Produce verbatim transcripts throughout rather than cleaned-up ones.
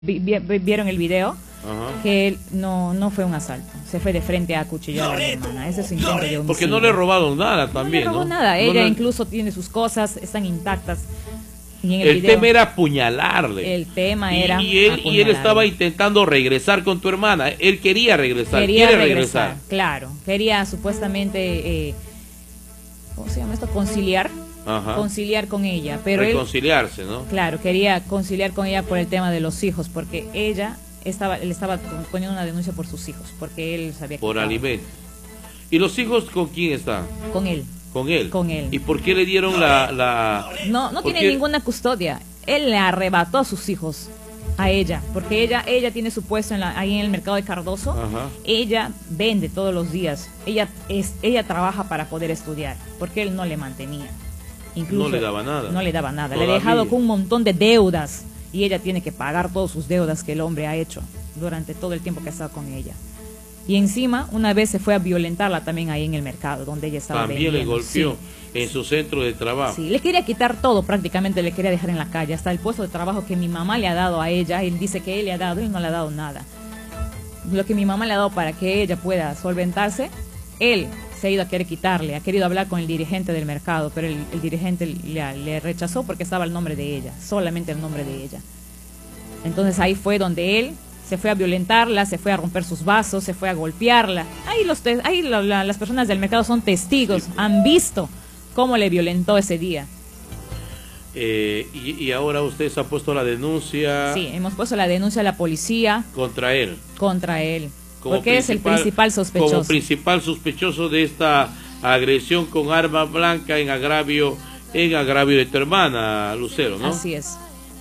vi, vi, vieron el video, Ajá. que él no, no fue un asalto, se fue de frente a acuchillar a mi hermana. Ese es un intento de homicidio. Porque no le robaron nada también, ¿no? No le robó ¿no? nada, ella no le... incluso tiene sus cosas, están intactas. Y en el el video, tema era apuñalarle. El tema era y, y, él, y él estaba intentando regresar con tu hermana. Él quería regresar, quería quiere regresar, regresar. Claro, quería supuestamente, eh, ¿cómo se llama esto? Conciliar. Ajá. Conciliar con ella, pero reconciliarse, él, ¿no? Claro, quería conciliar con ella por el tema de los hijos, porque ella estaba, él estaba poniendo una denuncia por sus hijos, porque él sabía que por estaba... alimentos. ¿Y los hijos con quién están? Con él. Con él. Con él. ¿Y por qué le dieron la, la... No, no tiene qué? ninguna custodia. Él le arrebató a sus hijos a ella, porque ella ella tiene su puesto en la, ahí en el mercado de Cardoso. Ajá. Ella vende todos los días. Ella es ella trabaja para poder estudiar, porque él no le mantenía. Incluso, no le daba nada. No le daba nada. Todavía. Le ha dejado con un montón de deudas y ella tiene que pagar todas sus deudas que el hombre ha hecho durante todo el tiempo que ha estado con ella. Y encima, una vez se fue a violentarla también ahí en el mercado, donde ella estaba También vendiendo. le golpeó sí. en su centro de trabajo. Sí, le quería quitar todo, prácticamente le quería dejar en la calle, hasta el puesto de trabajo que mi mamá le ha dado a ella. Él dice que él le ha dado, él no le ha dado nada. Lo que mi mamá le ha dado para que ella pueda solventarse, él se ha ido a querer quitarle, ha querido hablar con el dirigente del mercado, pero el, el dirigente le, le rechazó porque estaba el nombre de ella, solamente el nombre de ella. Entonces ahí fue donde él se fue a violentarla, se fue a romper sus vasos, se fue a golpearla. Ahí, los te ahí la, la, las personas del mercado son testigos, sí. Han visto cómo le violentó ese día. Eh, y, y ahora usted se ha puesto la denuncia. Sí, hemos puesto la denuncia a la policía. Contra él. Contra él. Porque es el principal sospechoso. Como principal sospechoso de esta agresión con arma blanca en agravio, en agravio de tu hermana, Lucero, ¿no? Así es.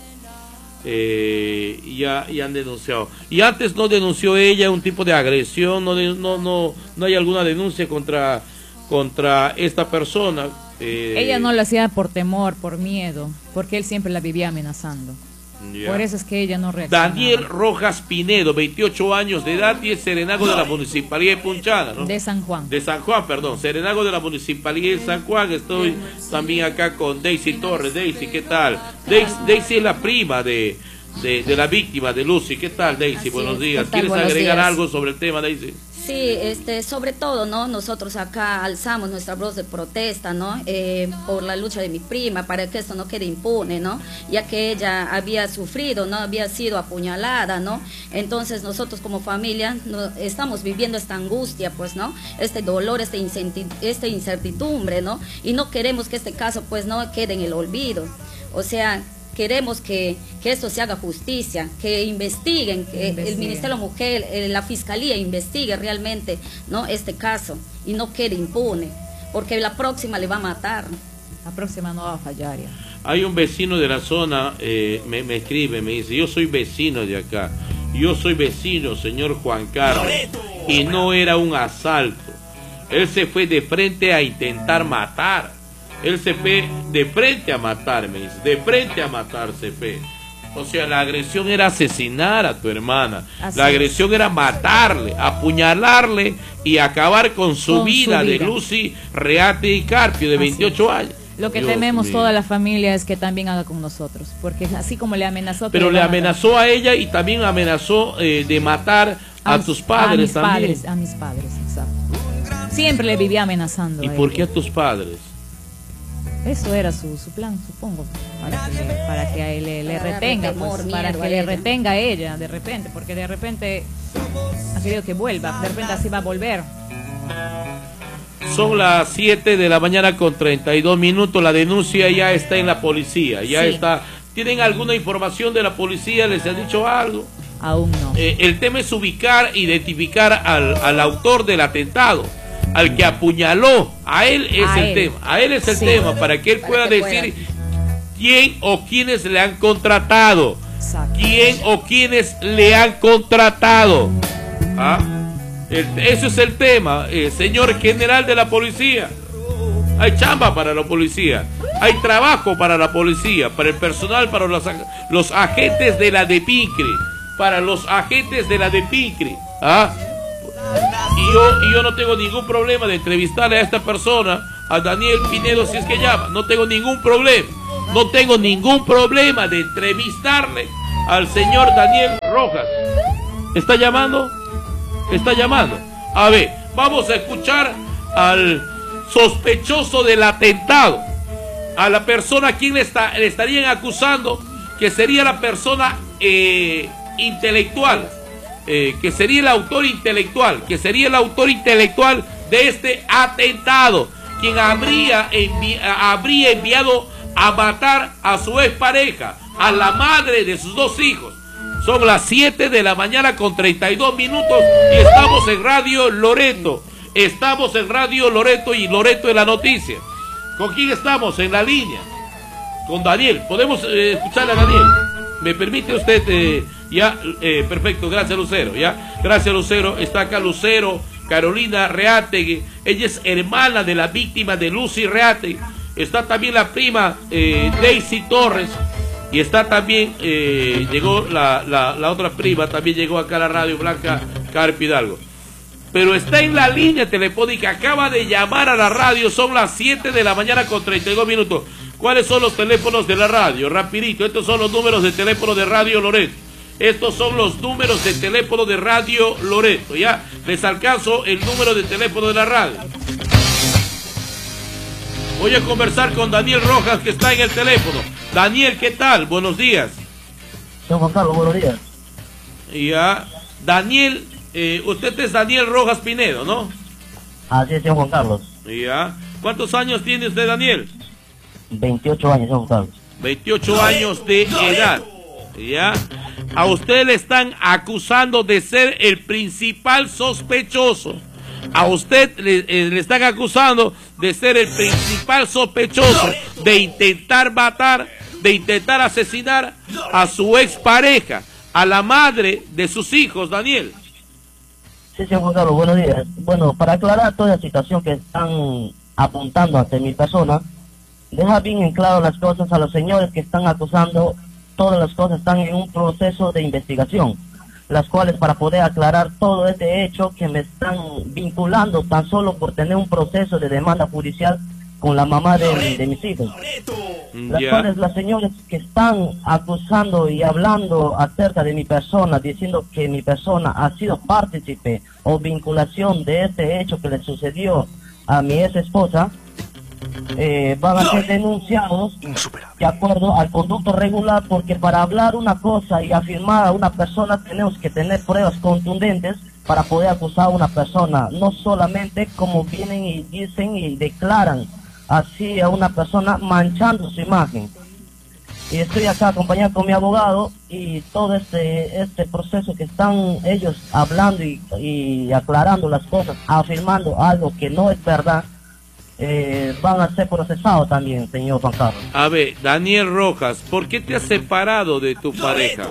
Eh, ya, ya han denunciado. Y antes no denunció ella un tipo de agresión, no, no, no, no hay alguna denuncia contra, contra esta persona. Eh, ella no lo hacía por temor, por miedo, porque él siempre la vivía amenazando. Ya. Por eso es que ella no reaccionaba. Daniel Rojas Pinedo, veintiocho años de edad, y es serenago de la Municipalidad de Punchana, ¿no? De San Juan. De San Juan, perdón, serenago de la Municipalidad de San Juan. Estoy también acá con Daisy Torres. Daisy, ¿qué tal? Daisy, Daisy es la prima de, de, de la víctima, de Lucy. ¿Qué tal, Daisy? Así Buenos es. días. ¿Qué tal? ¿Quieres Buenos agregar días. algo sobre el tema, Daisy? Sí, este, sobre todo, ¿no? Nosotros acá alzamos nuestra voz de protesta, ¿no? Eh, por la lucha de mi prima, para que esto no quede impune, ¿no? Ya que ella había sufrido, ¿no? Había sido apuñalada, ¿no? Entonces nosotros como familia no, estamos viviendo esta angustia, pues, ¿no? Este dolor, este esta incertidumbre, ¿no? Y no queremos que este caso, pues, no quede en el olvido. O sea, queremos que, que esto se haga justicia, que investiguen, que Investiguen. el Ministerio de Mujer, eh, la Fiscalía investigue realmente, ¿no? Este caso y no quede impune, porque la próxima le va a matar. La próxima no va a fallar ya. Hay un vecino de la zona, eh, me, me escribe, me dice, yo soy vecino de acá, yo soy vecino, señor Juan Carlos, y no era un asalto, él se fue de frente a intentar matar. Él se fue de frente a matar, me dice, de frente a matar se fue. O sea, la agresión era asesinar a tu hermana. Así la agresión es. Era matarle, apuñalarle y acabar con su, con vida, su vida de Lucy Reate y Carpio, de así veintiocho años. Lo que Dios tememos mío. Toda la familia es que también haga con nosotros, porque así como le amenazó... Pero le amenazó a, a ella y también amenazó eh, de matar a, a tus padres a mis también. Padres, a mis padres, exacto. Siempre le vivía amenazando. ¿Y por qué a tus padres? Eso era su, su plan, supongo, para que, le, para que a él le, le retenga, pues, para que le retenga a ella de repente, porque de repente ha querido que vuelva, de repente así va a volver. Son las siete de la mañana con treinta y dos minutos, la denuncia ya está en la policía, ya sí. está. ¿Tienen alguna información de la policía? ¿Les han dicho algo? Aún no. Eh, el tema es ubicar, identificar al, al autor del atentado, al que apuñaló, a él es a el él. tema, a él es el sí. tema, para que él pueda que decir pueda. quién o quiénes le han contratado, Exacto. quién o quiénes le han contratado. ¿Ah? El, eso es el tema, eh, señor general de la policía. Hay chamba para la policía, hay trabajo para la policía, para el personal, para los, los agentes de la DEPINCRE, para los agentes de la DEPINCRE. ¿Ah? Y yo, y yo no tengo ningún problema de entrevistarle a esta persona, a Daniel Pinedo, si es que llama. No tengo ningún problema. No tengo ningún problema de entrevistarle al señor Daniel Rojas. ¿Está llamando? ¿Está llamando? A ver, vamos a escuchar al sospechoso del atentado, a la persona a quien le, está, le estarían acusando, que sería la persona eh, intelectual, eh, que sería el autor intelectual, que sería el autor intelectual de este atentado, quien habría, envi habría enviado a matar a su expareja, a la madre de sus dos hijos. Son las siete de la mañana con treinta y dos minutos y estamos en Radio Loreto. Estamos en Radio Loreto y Loreto es la noticia. ¿Con quién estamos en la línea? Con Daniel. ¿Podemos eh, escucharle a Daniel? ¿Me permite usted? Eh, ya, eh, perfecto. Gracias, Lucero. Ya, gracias, Lucero. Está acá Lucero, Carolina Reategui. Ella es hermana de la víctima de Lucy Reategui. Está también la prima eh, Daisy Torres. Y está también, eh, llegó la, la, la otra prima, también llegó acá a la radio, Blanca Carpi Hidalgo. Pero está en la línea telefónica, acaba de llamar a la radio, son las siete de la mañana con treinta y dos minutos. ¿Cuáles son los teléfonos de la radio? Rapidito, estos son los números de teléfono de Radio Loreto. Estos son los números de teléfono de Radio Loreto, ¿ya? Les alcanzo el número de teléfono de la radio. Voy a conversar con Daniel Rojas, que está en el teléfono. Daniel, ¿qué tal? Buenos días. Señor Juan Carlos, buenos días. Ya, Daniel, eh, usted es Daniel Rojas Pinedo, ¿no? Así es, señor Juan Carlos. Ya. ¿Cuántos años tiene usted, Daniel? veintiocho años, señor Juan Carlos. veintiocho años de edad. Ya. A usted le están acusando de ser el principal sospechoso. A usted le, eh, le están acusando de ser el principal sospechoso de intentar matar, de intentar asesinar a su expareja, a la madre de sus hijos, Daniel. Sí, señor Juan Carlos, buenos días. Bueno, para aclarar toda la situación que están apuntando ante mi persona, deja bien en claro las cosas a los señores que están acusando. Todas las cosas están en un proceso de investigación, las cuales para poder aclarar todo este hecho que me están vinculando tan solo por tener un proceso de demanda judicial con la mamá de, de mis hijos. Las yeah. cuales las señoras que están acusando y hablando acerca de mi persona, diciendo que mi persona ha sido partícipe o vinculación de este hecho que le sucedió a mi ex esposa, Eh, van a ser denunciados de acuerdo al conducto regular, porque para hablar una cosa y afirmar a una persona tenemos que tener pruebas contundentes para poder acusar a una persona, no solamente como vienen y dicen y declaran así a una persona manchando su imagen. Y estoy acá acompañado con mi abogado y todo este este proceso que están ellos hablando y, y aclarando las cosas, afirmando algo que no es verdad. Eh, van a ser procesados también, señor Juan Carlos. A ver, Daniel Rojas, ¿por qué te has separado de tu pareja?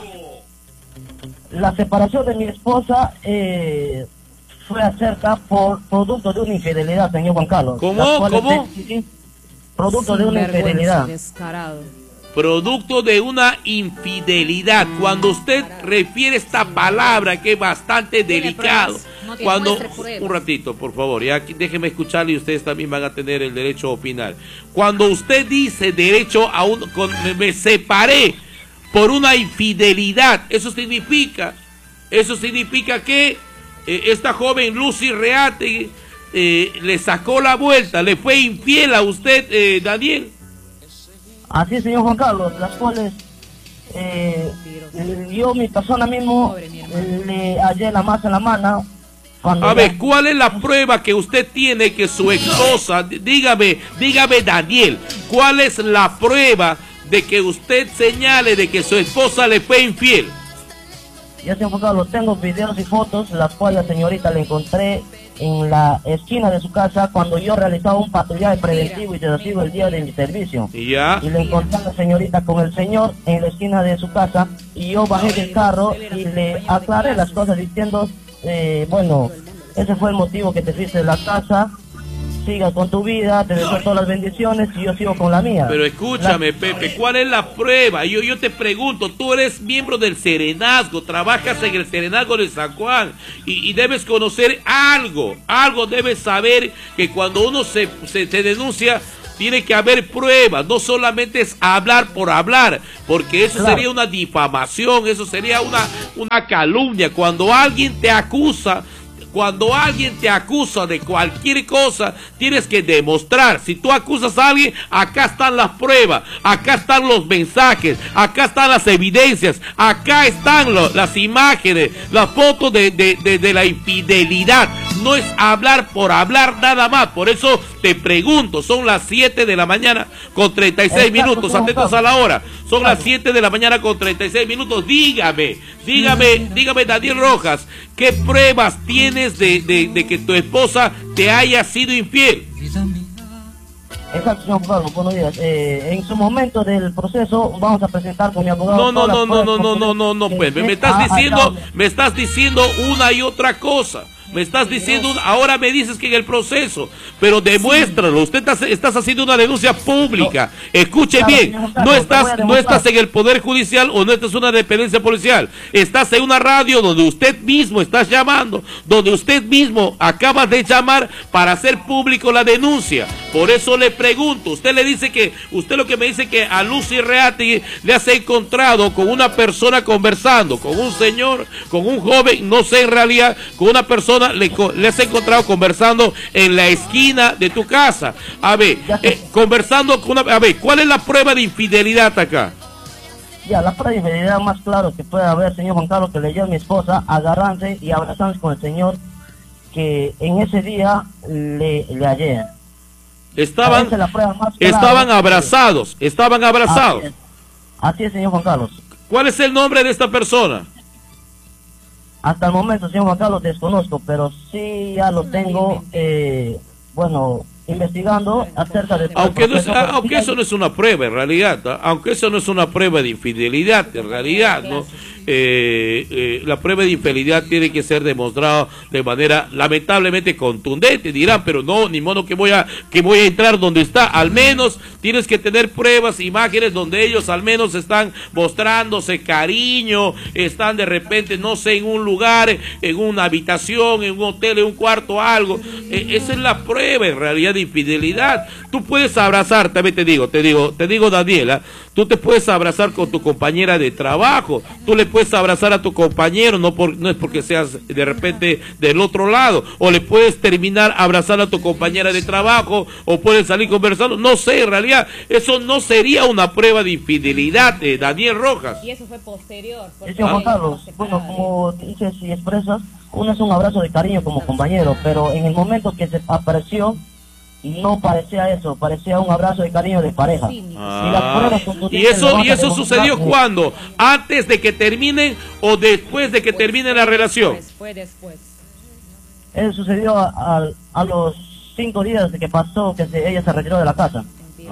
La separación de mi esposa eh, fue acerca por producto de una infidelidad, señor Juan Carlos. ¿Cómo? ¿Cómo? De, producto de una infidelidad. Descarado. Producto de una infidelidad. Cuando usted refiere esta palabra que es bastante delicado, no cuando un ratito, por favor, ya déjeme escucharle y ustedes también van a tener el derecho a opinar. Cuando usted dice derecho a un, con, me, me separé por una infidelidad, eso significa, eso significa que eh, esta joven Lucy Reategui eh, le sacó la vuelta, le fue infiel a usted, eh, Daniel. Así es, señor Juan Carlos, las cuales eh, yo, mi persona mismo, le hallé la masa en la mano. A ver, ¿cuál es la prueba que usted tiene que su esposa, dígame, dígame Daniel, cuál es la prueba de que usted señale de que su esposa le fue infiel? Ya, señor Juan Carlos, tengo videos y fotos, las cuales la señorita le encontré en la esquina de su casa cuando yo realizaba un patrullaje preventivo y disuasivo el día de mi servicio. ¿Ya? Y le encontré a la señorita con el señor en la esquina de su casa y yo bajé del carro y le aclaré las cosas diciendo, eh, bueno, ese fue el motivo que te fuiste de la casa, siga con tu vida, te deseo todas las bendiciones y yo sigo con la mía. Pero escúchame, la... Pepe, ¿cuál es la prueba? Yo, yo te pregunto, tú eres miembro del Serenazgo, trabajas en el Serenazgo de San Juan y, y debes conocer algo, algo debes saber, que cuando uno se, se te denuncia, tiene que haber pruebas, no solamente es hablar por hablar, porque eso Claro. sería una difamación, eso sería una, una calumnia. Cuando alguien te acusa, cuando alguien te acusa de cualquier cosa, tienes que demostrar. Si tú acusas a alguien, acá están las pruebas, acá están los mensajes, acá están las evidencias, acá están lo- las imágenes, las fotos de, de, de, de la infidelidad. No es hablar por hablar nada más. Por eso te pregunto, son las siete de la mañana con treinta y seis Exacto, minutos, señor atentos Carlos. a la hora. Son las Claro. siete de la mañana con treinta y seis minutos. Dígame, dígame, dígame, Daniel Rojas, ¿qué pruebas tienes de, de, de que tu esposa te haya sido infiel? Exacto, señor Carlos, buenos días. Eh, en su momento del proceso vamos a presentar con mi abogado. No, no, todas no, las no, pruebas no, no, no, no, no, que pues, me usted estás ha diciendo, hallado. me estás diciendo una y otra cosa. Me estás diciendo, una- ahora me dices que en el proceso, pero demuéstralo. Usted está, estás haciendo una denuncia pública. Escuche Claro, bien, señor Carlos, no te voy estás, a no demostrar. estás en el Poder Judicial o no estás en una dependencia policial. Estás en una radio donde usted mismo está llamando, donde usted mismo acaba de llamar para hacer público la denuncia. Por eso le pregunto, usted le dice que, usted lo que me dice que a Lucy Reati le has encontrado con una persona conversando, con un señor, con un joven, no sé en realidad, con una persona le, co- le has encontrado conversando en la esquina de tu casa. A ver, eh, conversando con una, a ver, ¿cuál es la prueba de infidelidad acá? Ya, la prueba de infidelidad más claro que puede haber, señor Juan Carlos, que leyó a mi esposa agarrándose y abrazándose con el señor que en ese día le, le hallé. Estaban, Esa es la prueba más clara. estaban abrazados, estaban abrazados. Así es. Así es, señor Juan Carlos. ¿Cuál es el nombre de esta persona? Hasta el momento, señor Juan Carlos, desconozco, pero sí ya lo tengo, eh, bueno, investigando acerca de... todo el Aunque, no es- proceso, pero aunque sí eso hay- no es una prueba en realidad, ¿ah? Aunque eso no es una prueba de infidelidad en realidad, ¿no? Eh, eh, la prueba de infidelidad tiene que ser demostrada de manera lamentablemente contundente. Dirán, pero no, ni modo que voy a que voy a entrar donde está. Al menos tienes que tener pruebas, imágenes donde ellos al menos están mostrándose cariño, están de repente, no sé, en un lugar, en una habitación, en un hotel, en un cuarto, algo. Eh, esa es la prueba en realidad de infidelidad. Tú puedes abrazar, también te digo, te digo, te digo, Daniela, tú te puedes abrazar con tu compañera de trabajo, tú le puedes abrazar a tu compañero, no, por, no es porque seas de repente del otro lado, o le puedes terminar abrazando a tu compañera de trabajo, o puedes salir conversando, no sé, en realidad, eso no sería una prueba de infidelidad, eh, Daniel Rojas. Y eso fue posterior. Sí, señor Juan Carlos, bueno, como dices y expresas, uno es un abrazo de cariño como compañero, pero en el momento que se apareció, no parecía eso, parecía un abrazo de cariño de pareja. Sí, mi- Y las Ah, pruebas y contundentes eso, lo van y a eso demostrar sucedió que- cuando, antes de que terminen o después de que termine la relación. Después, fue después. Eso sucedió a, a- a los cinco días de que pasó que se- ella se retiró de la casa.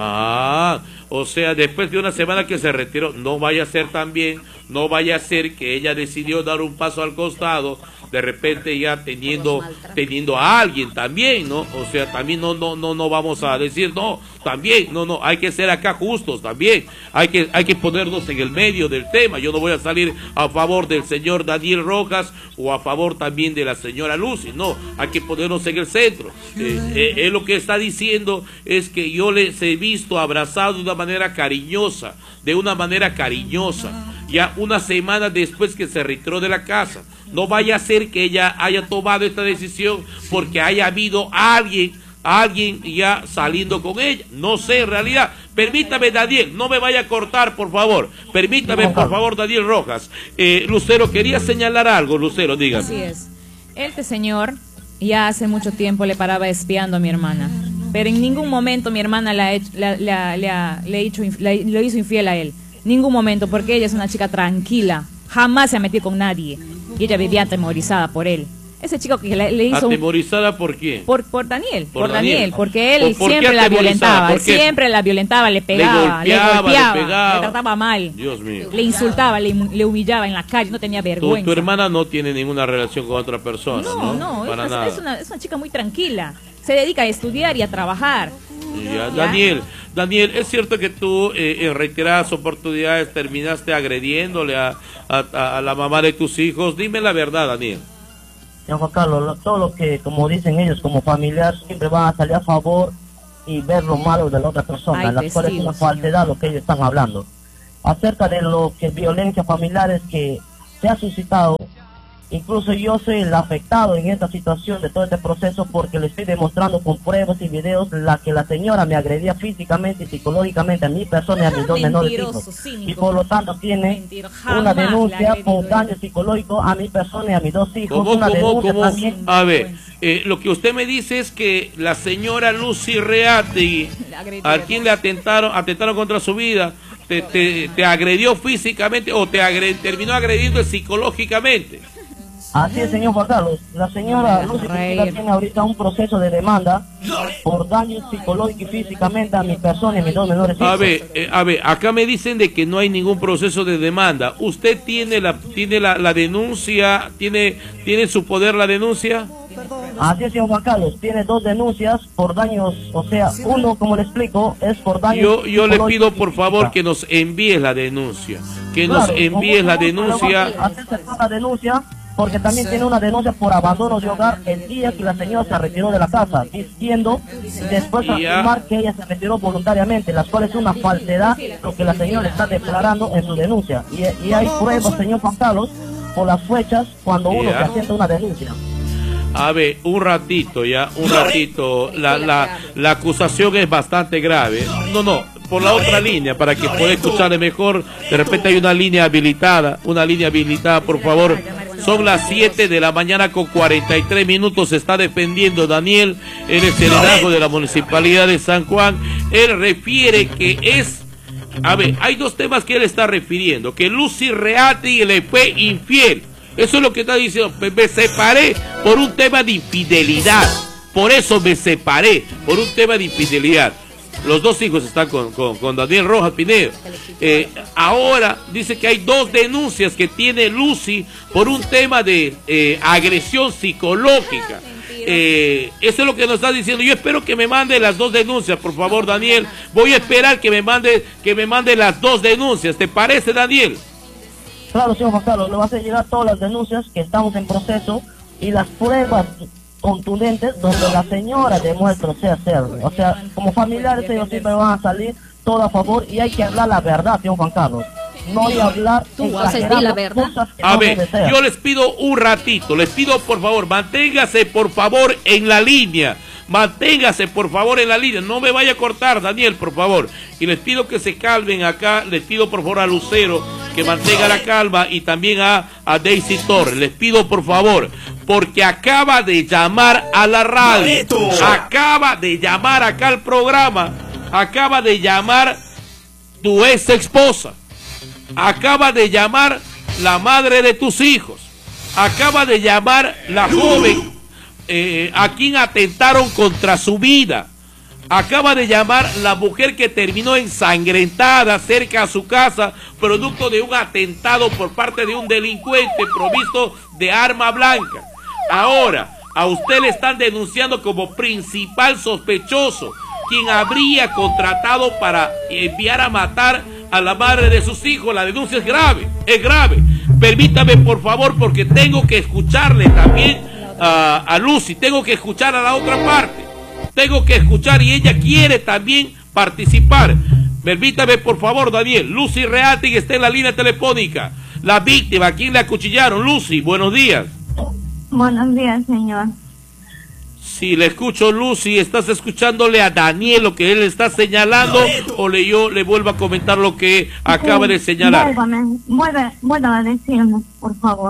Ah, o sea, después de una semana que se retiró, no vaya a ser también, no vaya a ser que ella decidió dar un paso al costado, de repente ya teniendo, teniendo a alguien también, ¿no? O sea, también no, no, no, no vamos a decir, no, también, no, no, hay que ser acá justos también, hay que, hay que ponernos en el medio del tema. Yo no voy a salir a favor del señor Daniel Rojas o a favor también de la señora Lucy, no, hay que ponernos en el centro. Eh, eh, él lo que está diciendo es que yo les he visto abrazado de una manera cariñosa, de una manera cariñosa, ya una semana después que se retiró de la casa. No vaya a ser que ella haya tomado esta decisión porque haya habido alguien, alguien ya saliendo con ella. No sé, en realidad. Permítame, Daniel, no me vaya a cortar, por favor. Permítame, por favor, Daniel Rojas. Eh, Lucero, quería señalar algo, Lucero, dígame. Así es. Este señor ya hace mucho tiempo le paraba espiando a mi hermana, pero en ningún momento mi hermana la ha hecho- la- la- le ha- le hecho inf- la- lo hizo infiel a él. Ningún momento, porque ella es una chica tranquila, jamás se ha metido con nadie y ella vivía atemorizada por él. Ese chico que le, le hizo un- ¿Atemorizada por quién? por, por Daniel, Por por, Daniel. Daniel, porque él ¿Por- por qué siempre la atemorizada? violentaba, ¿Por qué? siempre la violentaba, le pegaba, le golpeaba, golpeaba, le le, pegaba. trataba mal, Dios mío. le insultaba, le, le humillaba en la calle, no tenía Tu, vergüenza. tu hermana no tiene ninguna relación con otra persona, ¿no? No, no, es, Para una, nada. es, una, es una chica muy tranquila. Se dedica a estudiar y a trabajar. Ya, ¿Ya? Daniel, Daniel, ¿es cierto que tú eh, en reiteradas oportunidades terminaste agrediéndole a, a, a- a la mamá de tus hijos? Dime la verdad, Daniel. Señor Juan Carlos, lo- todo lo que, como dicen ellos, como familiar, siempre van a salir a favor y ver lo malo de la otra persona, Ay, en las cuales es una falsedad lo que ellos están hablando. Acerca de lo que violencia familiar es que se ha suscitado, incluso yo soy el afectado en esta situación de todo este proceso porque le estoy demostrando con pruebas y videos la que la señora me agredía físicamente y psicológicamente a mi persona y a mis dos menores hijos. Cínico, y por lo tanto tiene una denuncia por daño psicológico a mi persona y a mis dos hijos. ¿Cómo, una cómo, denuncia cómo? también. A ver, eh, lo que usted me dice es que la señora Lucy Reategui, a quien le atentaron, atentaron contra su vida, te, te, te agredió físicamente o te agred, terminó agrediendo psicológicamente. Así es, señor Juan Carlos. La señora Lucy tiene ahorita un proceso de demanda por daño psicológico y físicamente a mi persona y a mis dos menores hijos. A ver, eh, a ver, acá me dicen de que no hay ningún proceso de demanda. ¿Usted tiene la tiene la, la denuncia? ¿Tiene tiene en su poder la denuncia? Así es, señor Juan Carlos. Tiene dos denuncias por daños, o sea, uno, como le explico, es por daños. Yo, yo le pido por favor que nos envíe la denuncia. Que nos envíe la denuncia. Hacerse la denuncia. Porque también tiene una denuncia por abandono de hogar el día que la señora se retiró de la casa, diciendo después afirmar que ella se retiró voluntariamente, las cuales es una falsedad lo que la señora está declarando en su denuncia. Y, y hay pruebas, señor Juan Carlos, por las fechas cuando uno se asienta una denuncia. A ver, un ratito ya, un ratito. La, la, la acusación es bastante grave. No, no, por la otra línea, para que pueda escucharle mejor. De repente hay una línea habilitada, una línea habilitada, por favor. Son las siete de la mañana con cuarenta y tres minutos. Se está defendiendo Daniel. Él es el liderazgo de la Municipalidad de San Juan. Él refiere que es... A ver, hay dos temas que él está refiriendo. Que Lucy Reategui le fue infiel. Eso es lo que está diciendo. Me, me separé por un tema de infidelidad. Por eso me separé, por un tema de infidelidad. Los dos hijos están con, con, con Daniel Rojas Pinedo. Eh, ahora dice que hay dos denuncias que tiene Lucy por un tema de eh, agresión psicológica. Eh, eso es lo que nos está diciendo. Yo espero que me mande las dos denuncias, por favor, Daniel. Voy a esperar que me mande, que me mande las dos denuncias. ¿Te parece, Daniel? Claro, señor Juan Carlos, le va a hacer llegar todas las denuncias que estamos en proceso y las pruebas contundentes donde la señora demuestra ser hacerlo. O sea, como familiares ellos siempre van a salir todo a favor y hay que hablar la verdad, señor Juan Carlos. No hay hablar la verdad. Cosas que a no ver, yo les pido un ratito, les pido por favor, manténgase por favor en la línea. Manténgase por favor en la línea, no me vaya a cortar, Daniel, por favor. Y les pido que se calmen acá, les pido por favor a Lucero que mantenga la calma y también a, a Daisy Torres. Les pido por favor, porque acaba de llamar a la radio, acaba de llamar acá al programa, acaba de llamar tu ex esposa, acaba de llamar la madre de tus hijos, acaba de llamar la joven Eh, a quien atentaron contra su vida, acaba de llamar la mujer que terminó ensangrentada cerca a su casa producto de un atentado por parte de un delincuente provisto de arma blanca. Ahora a usted le están denunciando como principal sospechoso, quien habría contratado para enviar a matar a la madre de sus hijos. La denuncia es grave, es grave. Permítame por favor, porque tengo que escucharle también A, a Lucy, tengo que escuchar a la otra parte, tengo que escuchar y ella quiere también participar. Permítame por favor, Daniel. Lucy Reategui está en la línea telefónica. La víctima, ¿a quién le acuchillaron? Lucy, buenos días. Buenos días, señor. Si le escucho, Lucy, ¿estás escuchándole a Daniel lo que él está señalando o le, yo le vuelvo a comentar lo que acaba sí, de señalar? Vuélvame, vuelve, vuelve a decirme, por favor.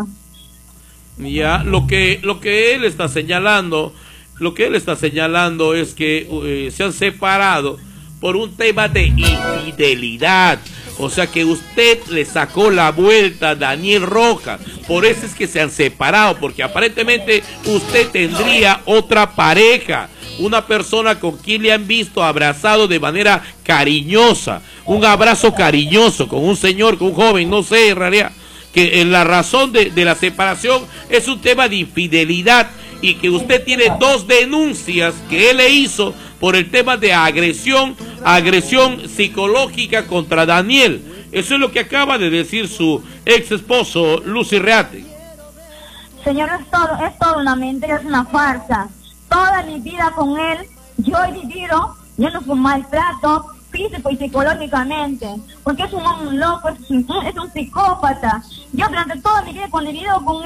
Ya, lo que lo que él está señalando, lo que él está señalando es que eh, se han separado por un tema de infidelidad. O sea que usted le sacó la vuelta a Daniel Rojas. Por eso es que se han separado, porque aparentemente usted tendría otra pareja, una persona con quien le han visto abrazado de manera cariñosa, un abrazo cariñoso con un señor, con un joven, no sé en realidad. Que la razón de, de la separación es un tema de infidelidad y que usted tiene dos denuncias que él le hizo por el tema de agresión, agresión psicológica contra Daniel. Eso es lo que acaba de decir su ex esposo, Lucy Reategui. Señor, es todo, es todo una mentira, es una farsa. Toda mi vida con él, yo he vivido Yo no fui un maltrato físico y psicológicamente, porque es un hombre loco, es un, es un psicópata. Yo durante toda mi vida cuando he vivido con